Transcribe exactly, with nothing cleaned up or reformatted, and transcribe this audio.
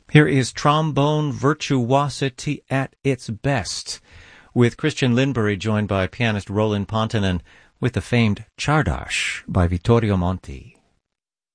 Here is trombone virtuosity at its best, with Christian Lindberg joined by pianist Roland Pontonen with the famed Czardas by Vittorio Monti.